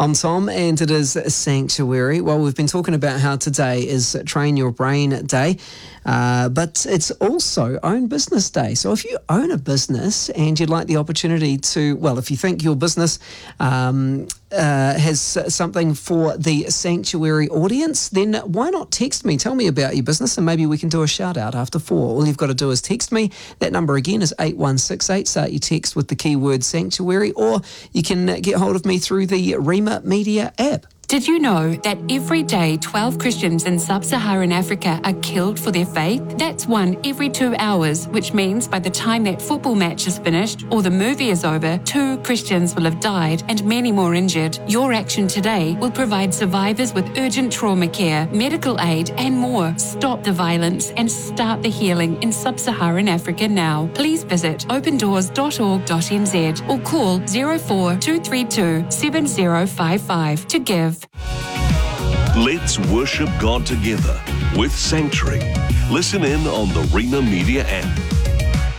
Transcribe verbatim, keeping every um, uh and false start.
I'm Tom, and it is Sanctuary. Well, we've been talking about how today is Train Your Brain Day, uh, but it's also Own Business Day. So if you own a business and you'd like the opportunity to, well, if you think your business um, uh, has something for the Sanctuary audience, then why not text me? Tell me about your business and maybe we can do a shout out after four. All you've got to do is text me. That number again is eight one six eight. Start your text with the keyword Sanctuary, or you can get hold of me through the Rima Media app. Did you know that every day twelve Christians in sub-Saharan Africa are killed for their faith? That's one every two hours, which means by the time that football match is finished or the movie is over, two Christians will have died and many more injured. Your action today will provide survivors with urgent trauma care, medical aid and more. Stop the violence and start the healing in sub-Saharan Africa now. Please visit open doors dot org dot n z or call zero four two three two seven zero five five to give. Let's worship God together with Sanctuary. Listen in on the Rima Media app.